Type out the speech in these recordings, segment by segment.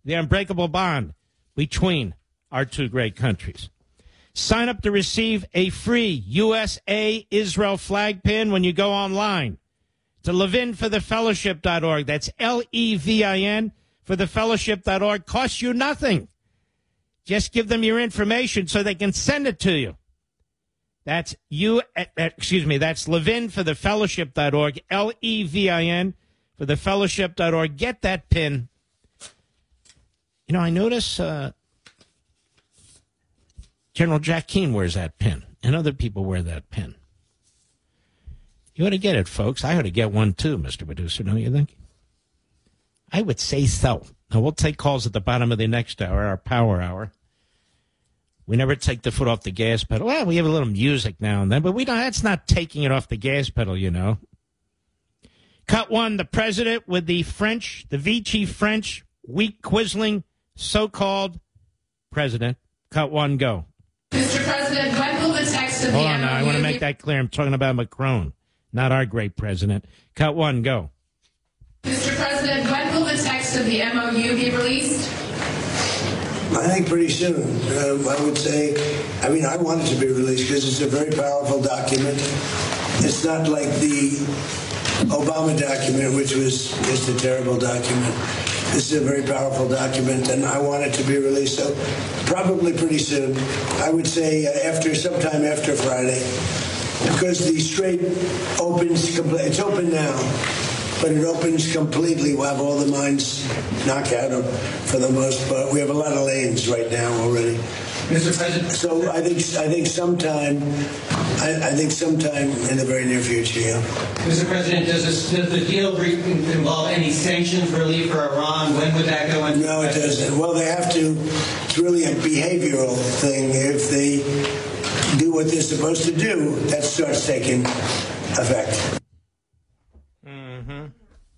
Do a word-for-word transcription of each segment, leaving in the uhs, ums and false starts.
the unbreakable bond between our two great countries. Sign up to receive a free U S A Israel flag pin when you go online to levin for the fellowship dot org. That's L E V I N for the fellowship dot org. Costs you nothing. Just give them your information so they can send it to you. That's you. Excuse me. That's levin for the fellowship dot org. L E V I N for the fellowship dot org. Get that pin. You know, I notice uh, General Jack Keane wears that pin, and other people wear that pin. You ought to get it, folks. I ought to get one too, Mister Producer, don't you think? I would say so. Now, we'll take calls at the bottom of the next hour, our power hour. We never take the foot off the gas pedal. Well, we have a little music now and then, but we don't. That's not taking it off the gas pedal, you know. Cut one, the president with the French, the Vichy French, weak, quisling, so-called president. Cut one, go. Mister President, when will the text of the Hold on M O U now, I want to make be- that clear. I'm talking about Macron, not our great president. Cut one, go. Mister President, when will the text of the M O U be released? I think pretty soon. Um, I would say, I mean, I want it to be released because it's a very powerful document. It's not like the Obama document, which was just a terrible document. This is a very powerful document, and I want it to be released. So probably pretty soon. I would say uh, after sometime after Friday, because the strait opens. Compl- it's open now, but it opens completely. We'll have all the mines knocked out of, for the most part. We have a lot of lanes right now already. Mister President. So I think I think sometime I, I think sometime in the very near future. Yeah. Mister President, does, this, does the deal re- involve any sanctions relief for Iran? When would that go into? No, it doesn't. Well, they have to. It's really a behavioral thing. If they do what they're supposed to do, that starts taking effect. Mm-hmm.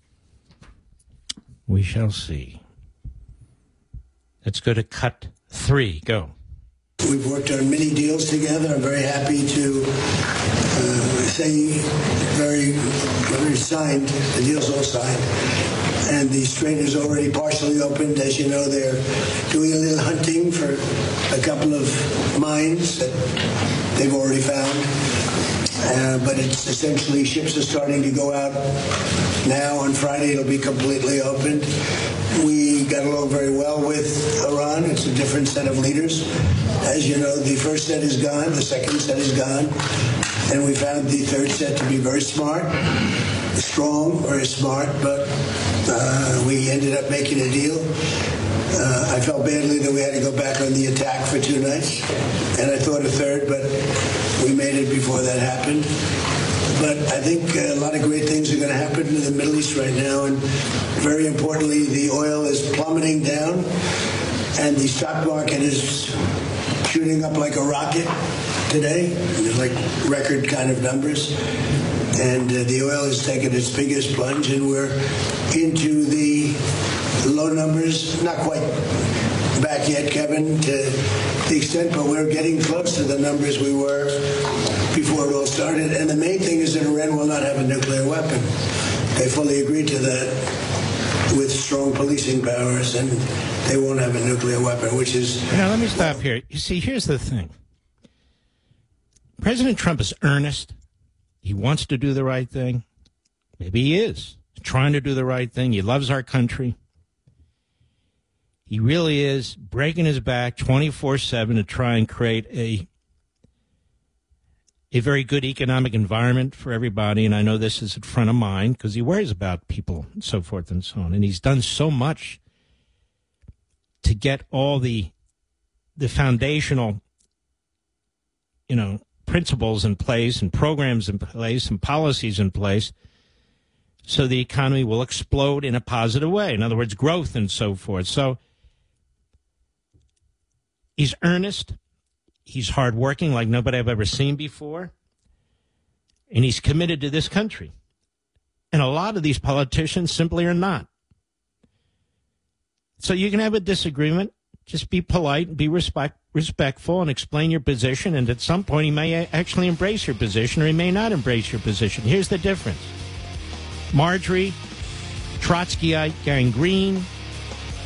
We shall see. Let's go to cut three. Go. We've worked on many deals together. I'm very happy to uh, say very, very signed. The deal's all signed. And the strait is already partially opened. As you know, they're doing a little hunting for a couple of mines that they've already found. Uh, but it's essentially ships are starting to go out now. On Friday, it'll be completely opened. We got along very well with Iran. It's a different set of leaders. As you know, the first set is gone. The second set is gone. And we found the third set to be very smart, strong, very smart. But uh, we ended up making a deal. Uh, I felt badly that we had to go back on the attack for two nights. And I thought a third, but we made it before that happened. But I think a lot of great things are going to happen in the Middle East right now. And very importantly, the oil is plummeting down. And the stock market is shooting up like a rocket today. There's like record kind of numbers. And uh, the oil has taken its biggest plunge. And we're into the low numbers, not quite back yet, Kevin, to the extent, but we're getting close to the numbers we were before it all started. And the main thing is that Iran will not have a nuclear weapon. They fully agreed to that with strong policing powers, and they won't have a nuclear weapon, which is... Now, let me stop here. You see, here's the thing. President Trump is earnest. He wants to do the right thing. Maybe he is trying to do the right thing. He loves our country. He really is breaking his back twenty-four seven to try and create a a very good economic environment for everybody. And I know this is at front of mind because he worries about people and so forth and so on. And he's done so much to get all the the foundational, you know, principles in place and programs in place and policies in place so the economy will explode in a positive way. In other words, growth and so forth. So he's earnest. He's hardworking like nobody I've ever seen before. And he's committed to this country. And a lot of these politicians simply are not. So you can have a disagreement. Just be polite and be respect, respectful and explain your position. And at some point, he may actually embrace your position or he may not embrace your position. Here's the difference. Marjorie, Trotskyite, gangrene,